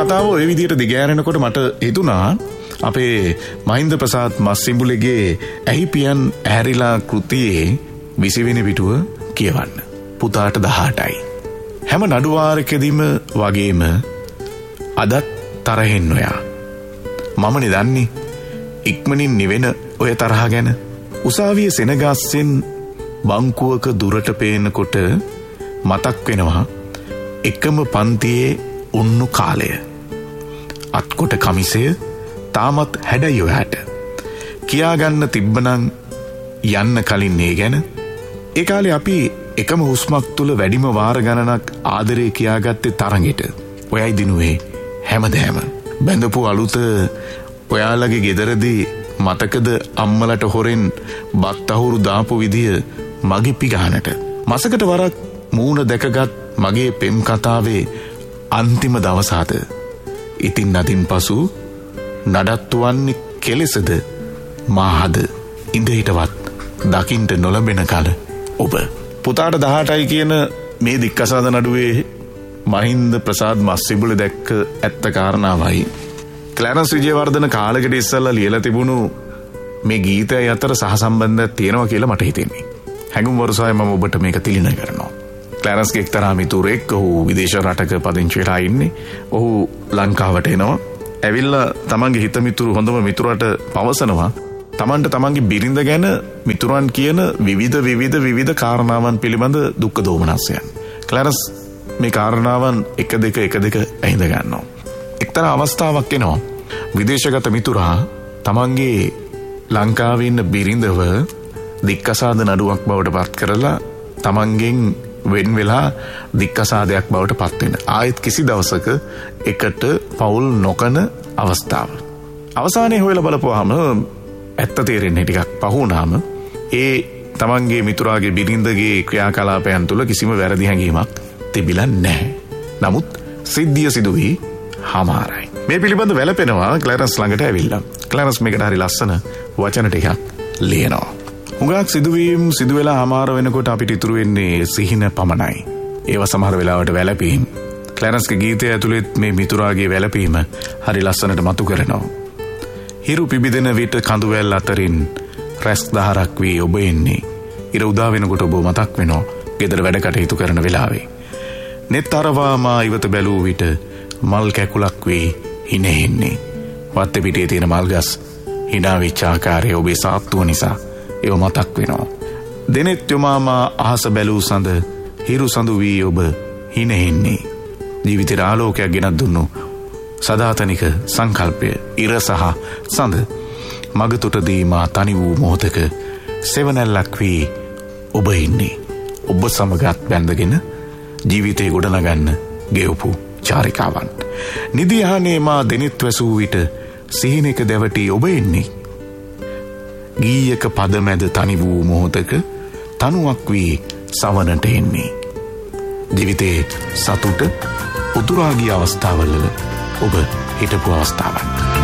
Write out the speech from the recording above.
කතාව ඔය විදිහට දිගෑරෙනකොට මට හිතුණා අපේ මහින්ද ප්‍රසාද් මස්සිඹුලගේ ඇහි පියන් ඇහැරිලා කෘතියේ 20 වෙනි පිටුව කියවන්න. පුතාට 18යි. හැම නඩුවාරකෙදීම වගේම අදත් තරහෙන් ඔයා. මමනේ දන්නේ ඉක්මනින් නිවෙන ඔය තරහ ගැන. උසාවියේ සෙනගස්සෙන් බංකුවක දුරට පේනකොට මතක් වෙනවා එකම පන්තියේ උන්නු කාලය. අත්කොට කමිසය තාමත් හැඩයි ඔයාට. කියාගන්න තිබ්බනම් යන්න කලින් ඒ ගැන. ඒ කාලේ අපි එකම හුස්මක් තුල වැඩිම වාර ගණනක් ආදරේ කියාගත්තේ තරගෙට. ඔයයි දිනුවේ හැමදෑම. බැඳපු අලුත ඔයාලගේ ගෙදරදී මතකද අම්මලට හොරෙන් බත් අහුරු දාපු විදිය මගේ පිගහනට. මසකට වරක් මූණ දැකගත් මගේ පෙම් කතාවේ අන්තිම දවසාද. ඉතින් අදින් පසු නඩත්තු වන්නේ කෙලෙසද මාහද ඉඳහිටවත් දකින්ට නොලබෙන කල ඔබ. පුතාට 18යි කියන මේ දික්කසාද නඩුවේ මහින්ද ප්‍රසාද් මස්සිඹුල දැක්ක ඇත්ත කාරණාවයි. ක්ලැරන්ස් විජේවර්ධන කාලෙකට ඉස්සෙල්ලා ලියලා තිබුණු මේ ගීතය අතර සහසම්බන්ධයක් තියෙනවා කියලා මට හිතෙන්නේ. හැඟුම් වරුසාවේ මම ඔබට මේක තිලින කරනවා. ක්ලැරන්ස්ගේ එක්තරා මිතුරෙක් ඔහු විදේශ රටක පදිංචි වෙලා ඉන්නේ. ඔහු ලංකාවට එනවා. ඇවිල්ලා තමන්ගේ හිත මිතුරු හොඳම මිතුරට පවසනවා තමන්ට තමන්ගේ බිරිඳ ගැන මිතුරන් කියන විවිධ කාරණාවන් පිළිබඳ දුක්ඛ දෝමනස්යන්. ක්ලැරන්ස් මේ කාරණාවන් එක දෙක ඇහිඳ ගන්නවා. එක්තරා අවස්ථාවක් එනවා විදේශගත මිතුරා තමන්ගේ ලංකාවේ ඉන්න බිරිඳව දික්කසාද නඩුවක් බවට පත් කරලා තමන්ගෙන් වෙන් වෙලා දික්කසාදයක් බවට පත් වෙන. ආයෙත් කිසි දවසක එකට පවුල් නොකන අවස්ථාව. අවසානයේ හොයලා බලපුවාම ඇත්ත තේරෙන්නේ ටිකක් පහු වුණාම ඒ තමන්ගේ මිතුරාගේ බිරිඳගේ ක්‍රියාකලාපයන් තුළ කිසිම වැරදි හැඟීමක් තිබිලා නැහැ. නමුත් සිද්ධිය සිදු වී හමාරයි. මේ පිළිබඳ වැළපෙනවා ක්ලැරන්ස් ළඟට ඇවිල්ලා. ක්ලැරන්ස් මේකට හරි ලස්සන වචන ටිකක් ලියනවා. හුඟක් සිදුවීම් සිදු වෙලා හමාර වෙනකොට අපිට ඉතුරු වෙන්නේ සිහින පමණයි. ඒව සමහර වෙලාවට වැළපීම්. ක්ලැරන්ස්ගේ ගීතය ඇතුළේ මේ මිතුරාගේ වැළපීම හරි ලස්සනට මතු කරනවා. හිරු පිබිදෙන විට කඳු වැල් අතරින් රැස් දහරක් වී ඔබ එන්නේ. ඉර උදා වෙනකොට ඔබ මතක් වෙනවා ගෙදර වැඩ කටයුතු කරන වෙලාවේ. net අරවා මා ඉවත බැලූ විට මල් කැකුලක් වී හිනෙන්නේ. වත්තේ පිටේ තියෙන මල් ගස් hina වෙච්ච ආකාරය ඔබේ සාත්තුව නිසා ඒව මතක් වෙනවා. දෙනෙත් යොමාමා අහස බැලූ සඳ හිරු සඳු වී ඔබ හිනෙන්නේ. ජීවිතේ ආලෝකයක් ගෙනත් දුන්නු සදාතනික සංකල්පය ඉර සහ සඳ මගතොටදී මා තනි වූ මොහොතක සෙවණැල්ලක් වී ඔබ ඉන්නේ. ඔබ සමගත් බැඳගෙන ජීවිතේ ගොඩනගන්න ගෙවපු චාරිකාවන්. නිදිහානේ මා දෙනෙත් වැසූ විට සිහිනක දැවටි ඔබ එන්නේ. ගීයක පද මැද තනි වූ මොහොතක තනුවක් වී සවනට එන්නේ. ජීවිතේ සතුට උතුරා ගිය අවස්ථාවල ඔබ හිටපු අවස්ථාවක්.